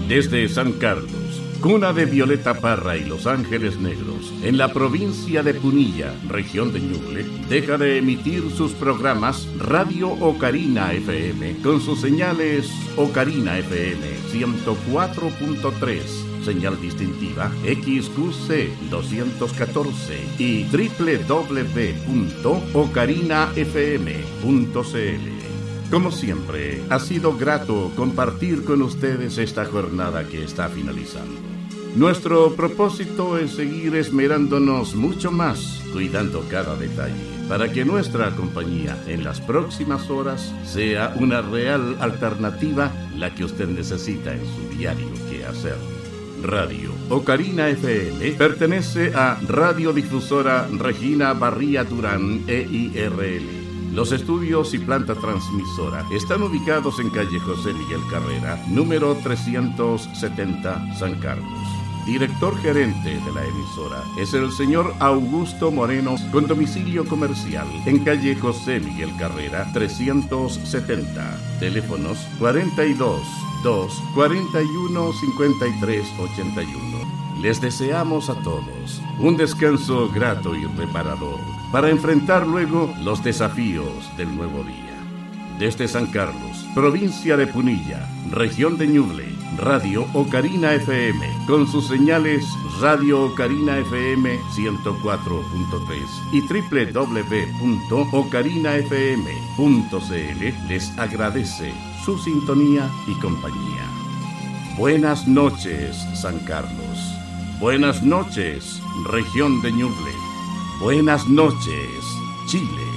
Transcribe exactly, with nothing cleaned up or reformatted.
Desde San Carlos, cuna de Violeta Parra y Los Ángeles Negros, en la provincia de Punilla, región de Ñuble, deja de emitir sus programas Radio Ocarina F M con sus señales Ocarina F M ciento cuatro punto tres, señal distintiva X Q C doscientos catorce y doble u doble u doble u punto ocarina f m punto c l. Como siempre, ha sido grato compartir con ustedes esta jornada que está finalizando. Nuestro propósito es seguir esmerándonos mucho más, cuidando cada detalle, para que nuestra compañía en las próximas horas sea una real alternativa, la que usted necesita en su diario quehacer. Radio Ocarina F M pertenece a Radiodifusora Regina Barría Durán E I R L. Los estudios y planta transmisora están ubicados en calle José Miguel Carrera, número trescientos setenta, San Carlos. Director gerente de la emisora es el señor Augusto Moreno, con domicilio comercial en calle José Miguel Carrera, trescientos setenta. Teléfonos cuarenta y dos, dos, cuarenta y uno, cincuenta y tres, ochenta y uno. Les deseamos a todos un descanso grato y reparador para enfrentar luego los desafíos del nuevo día. Desde San Carlos, provincia de Punilla, región de Ñuble, Radio Ocarina F M, con sus señales Radio Ocarina F M ciento cuatro punto tres y doble u doble u doble u punto ocarina f m punto c l, les agradece su sintonía y compañía. Buenas noches, San Carlos. Buenas noches, región de Ñuble. Buenas noches, Chile.